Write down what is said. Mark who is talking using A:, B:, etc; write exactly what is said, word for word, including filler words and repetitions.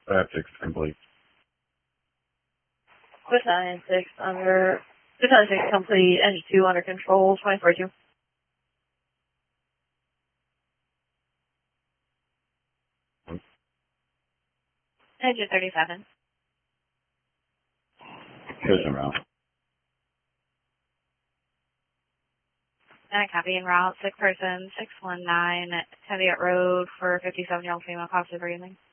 A: Traffic's complete.
B: With nine six under, with nine six complete, N two under control, twenty-four two. Engine thirty-seven.
A: Vision route.
B: And copy en route, six person, six one nine, Teviot Road for fifty-seven year old female, possibly breathing.